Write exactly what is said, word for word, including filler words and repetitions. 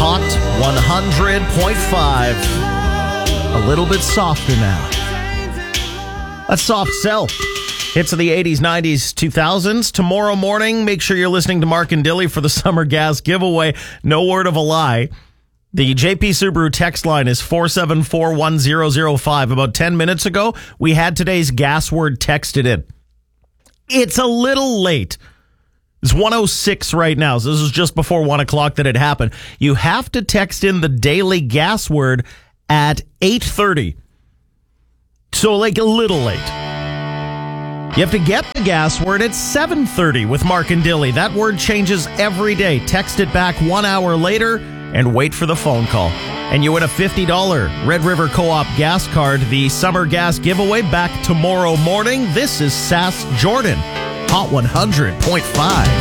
Hot one hundred point five. A little bit softer now. A soft sell. Hits of the eighties, nineties, two thousands. Tomorrow morning, make sure you're listening to Mark and Dilly for the summer gas giveaway. No word of a lie. The J P Subaru text line is four seven four one zero zero five. About ten minutes ago, we had today's gas word texted in. It's a little late. It's one oh six right now, so this is just before one o'clock that it happened. You have to text in the daily gas word at eight thirty. So, like, a little late. You have to get the gas word at seven thirty with Mark and Dilly. That word changes every day. Text it back one hour later and wait for the phone call. And you win a fifty dollars Red River Co-op gas card. The summer gas giveaway back tomorrow morning. This is Sass Jordan, Hot one hundred point five.